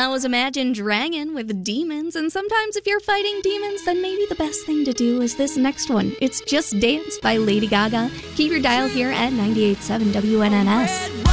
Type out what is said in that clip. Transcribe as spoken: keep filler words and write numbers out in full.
That was Imagine Dragon with Demons, and sometimes if you're fighting demons, then maybe the best thing to do is this next one. It's Just Dance by Lady Gaga. Keep your dial here at ninety-eight point seven W N N S.